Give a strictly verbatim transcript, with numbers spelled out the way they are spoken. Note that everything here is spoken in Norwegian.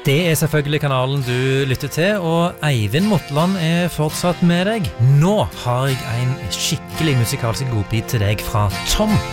Det er selvfølgelig kanalen du lytter til, og Eivind Motland er fortsatt med deg. Nå har jeg en skikkelig musikalsk godbit til deg fra Tom.